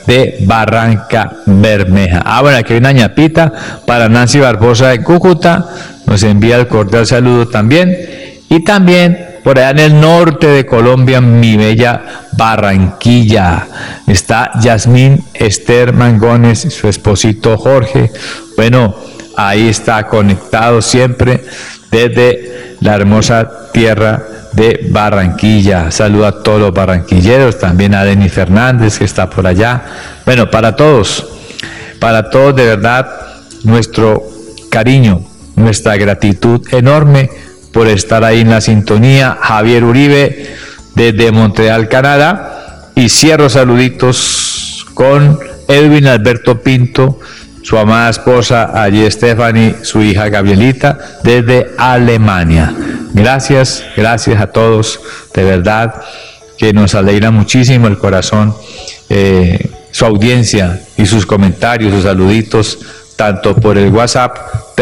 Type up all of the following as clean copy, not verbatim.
de Barranca Bermeja. Bueno, aquí hay una ñapita para Nancy Barbosa de Cúcuta, nos envía el cordial saludo también. Y también por allá en el norte de Colombia, mi bella Barranquilla, está Yasmín Esther Mangones, su esposito Jorge. Bueno, ahí está conectado siempre desde la hermosa tierra de Barranquilla. Saludo a todos los barranquilleros, también a Denis Fernández que está por allá. Bueno, para todos de verdad, nuestro cariño, nuestra gratitud enorme por estar ahí en la sintonía. Javier Uribe desde Montreal, Canadá, y cierro saluditos con Edwin Alberto Pinto, su amada esposa allí Stephanie, su hija Gabrielita desde Alemania. Gracias a todos, de verdad que nos alegra muchísimo el corazón su audiencia y sus comentarios, sus saluditos, tanto por el WhatsApp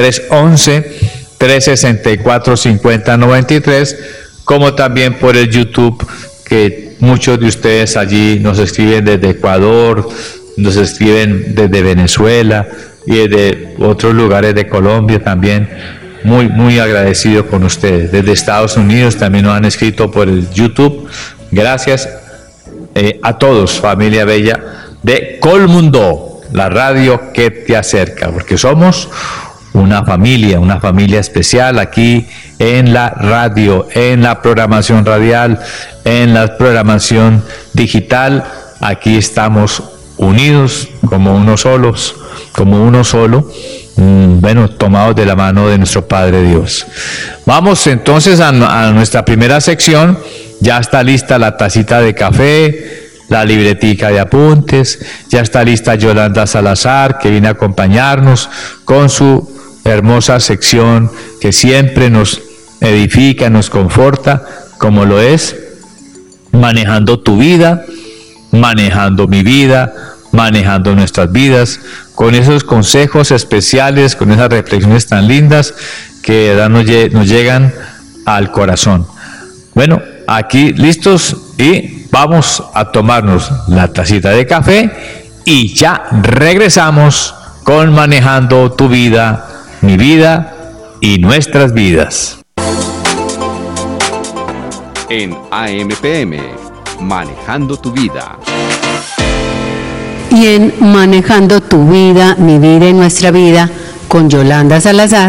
311-364-5093, como también por el YouTube, que muchos de ustedes allí nos escriben desde Ecuador, nos escriben desde Venezuela y desde otros lugares de Colombia también. Muy agradecido con ustedes. Desde Estados Unidos también nos han escrito por el YouTube. Gracias a todos, familia bella de Colmundo, la radio que te acerca, porque somos una familia especial aquí en la radio, en la programación radial, en la programación digital. Aquí estamos unidos como uno solo, bueno, tomados de la mano de nuestro Padre Dios. Vamos entonces a nuestra primera sección. Ya está lista la tacita de café, la libretica de apuntes, ya está lista Yolanda Salazar, que viene a acompañarnos con su hermosa sección que siempre nos edifica, nos conforta, como lo es Manejando tu vida, manejando mi vida, manejando nuestras vidas, con esos consejos especiales, con esas reflexiones tan lindas que nos llegan al corazón. Bueno, aquí listos y vamos a tomarnos la tacita de café y ya regresamos con Manejando tu vida, mi vida y nuestras vidas. En AMPM, Manejando tu vida. Y en Manejando tu vida, mi vida y nuestra vida, con Yolanda Salazar,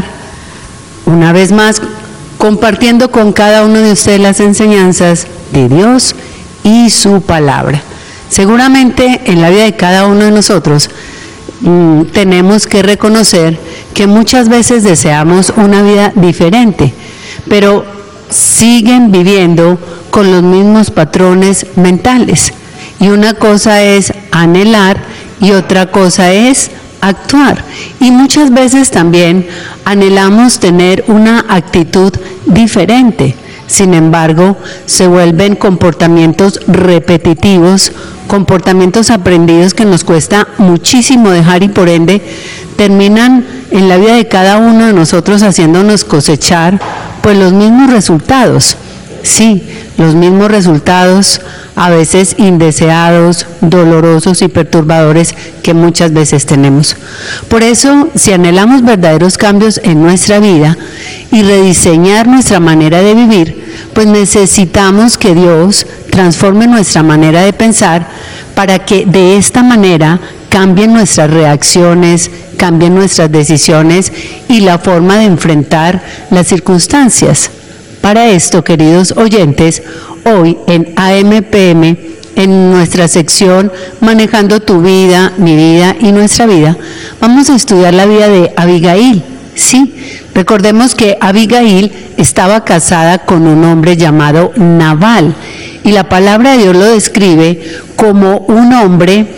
una vez más compartiendo con cada uno de ustedes las enseñanzas de Dios y su palabra. Seguramente en la vida de cada uno de nosotros tenemos que reconocer que muchas veces deseamos una vida diferente, pero siguen viviendo con los mismos patrones mentales. Y una cosa es anhelar y otra cosa es actuar. Y muchas veces también anhelamos tener una actitud diferente. Sin embargo, se vuelven comportamientos repetitivos, comportamientos aprendidos que nos cuesta muchísimo dejar y por ende terminan en la vida de cada uno de nosotros haciéndonos cosechar pues los mismos resultados. Sí, los mismos resultados, a veces indeseados, dolorosos y perturbadores que muchas veces tenemos. Por eso, si anhelamos verdaderos cambios en nuestra vida y rediseñar nuestra manera de vivir, pues necesitamos que Dios transforme nuestra manera de pensar para que de esta manera cambien nuestras reacciones, cambien nuestras decisiones y la forma de enfrentar las circunstancias. Para esto, queridos oyentes, hoy en AMPM, en nuestra sección Manejando tu vida, mi vida y nuestra vida, vamos a estudiar la vida de Abigail. Sí, recordemos que Abigail estaba casada con un hombre llamado Nabal y la palabra de Dios lo describe como un hombre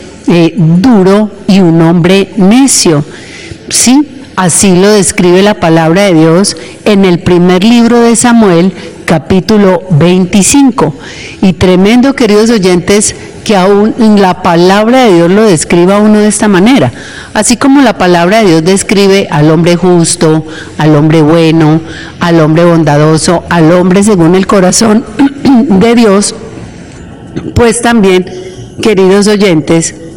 duro y un hombre necio. Sí, así lo describe la palabra de Dios en el primer libro de Samuel, capítulo 25. Y tremendo, queridos oyentes, que aún la palabra de Dios lo describa a uno de esta manera. Así como la palabra de Dios describe al hombre justo, al hombre bueno, al hombre bondadoso, al hombre según el corazón de Dios, pues también, queridos oyentes,